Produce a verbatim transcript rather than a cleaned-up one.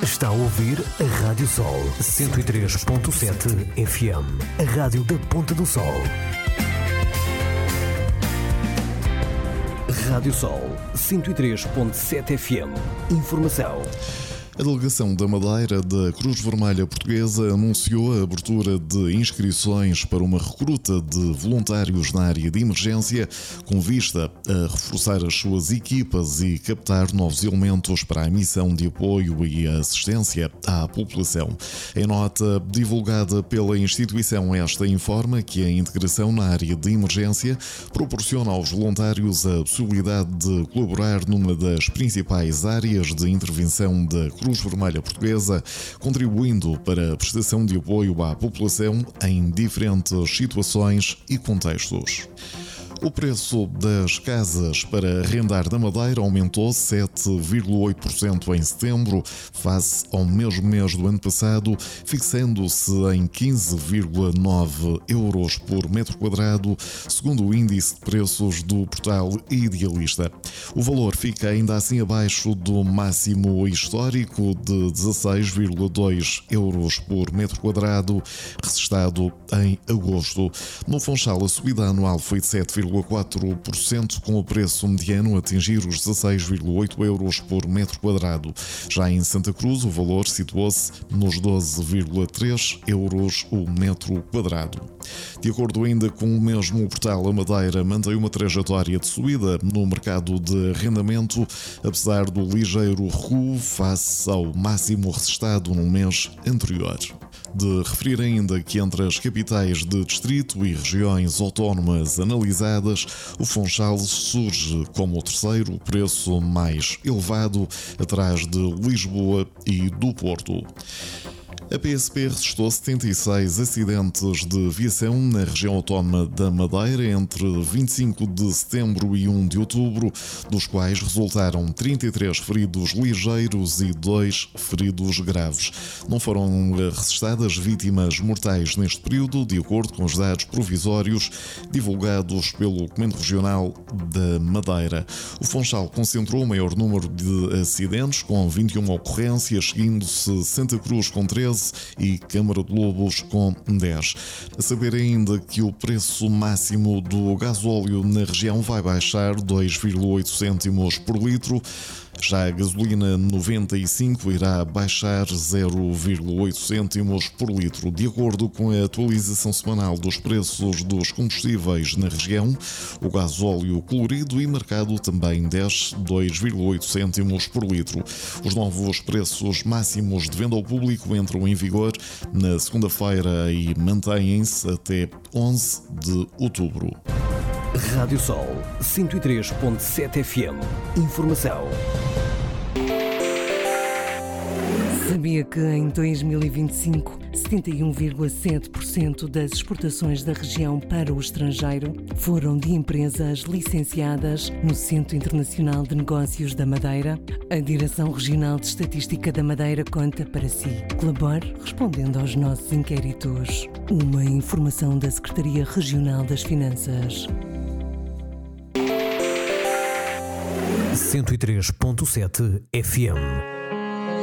Está a ouvir a Rádio Sol cento e três ponto sete F M, a rádio da Ponta do Sol. Rádio Sol cento e três ponto sete F M. Informação. A delegação da Madeira da Cruz Vermelha Portuguesa anunciou a abertura de inscrições para uma recruta de voluntários na área de emergência, com vista a reforçar as suas equipas e captar novos elementos para a missão de apoio e assistência à população. Em nota divulgada pela instituição, esta informa que a integração na área de emergência proporciona aos voluntários a possibilidade de colaborar numa das principais áreas de intervenção da Cruz Cruz Vermelha Portuguesa, contribuindo para a prestação de apoio à população em diferentes situações e contextos. O preço das casas para arrendar na Madeira aumentou sete vírgula oito por cento em setembro, face ao mesmo mês do ano passado, fixando-se em quinze vírgula nove euros por metro quadrado, segundo o índice de preços do portal Idealista. O valor fica ainda assim abaixo do máximo histórico de dezasseis vírgula dois euros por metro quadrado, registrado em agosto. No Funchal, a subida anual foi de sete vírgula quatro por cento, com o preço mediano a atingir os dezasseis vírgula oito euros por metro quadrado. Já em Santa Cruz, o valor situou-se nos doze vírgula três euros o metro quadrado. De acordo ainda com o mesmo portal, a Madeira mantém uma trajetória de subida no mercado de arrendamento, apesar do ligeiro recuo face ao máximo registrado no mês anterior. De referir ainda que entre as capitais de distrito e regiões autónomas analisadas, o Funchal surge como o terceiro preço mais elevado, atrás de Lisboa e do Porto. A P S P registrou setenta e seis acidentes de viação na região autónoma da Madeira entre vinte e cinco de setembro e primeiro de outubro, dos quais resultaram trinta e três feridos ligeiros e dois feridos graves. Não foram registradas vítimas mortais neste período, de acordo com os dados provisórios divulgados pelo Comando Regional da Madeira. O Funchal concentrou o maior número de acidentes, com vinte e uma ocorrências, seguindo-se Santa Cruz com treze e Câmara de Lobos com dez. A saber ainda que o preço máximo do gasóleo na região vai baixar dois vírgula oito cêntimos por litro. Já a gasolina noventa e cinco irá baixar zero vírgula oito cêntimos por litro. De acordo com a atualização semanal dos preços dos combustíveis na região, o gasóleo colorido e marcado também desce dois vírgula oito cêntimos por litro. Os novos preços máximos de venda ao público entram em vigor na segunda-feira e mantêm-se até onze de outubro. Rádio Sol cento e três ponto sete F M. Informação. Sabia que em dois mil e vinte e cinco, setenta e um vírgula sete por cento das exportações da região para o estrangeiro foram de empresas licenciadas no Centro Internacional de Negócios da Madeira? A Direção Regional de Estatística da Madeira conta para si. Colabore respondendo aos nossos inquéritos. Uma informação da Secretaria Regional das Finanças. cento e três ponto sete F M.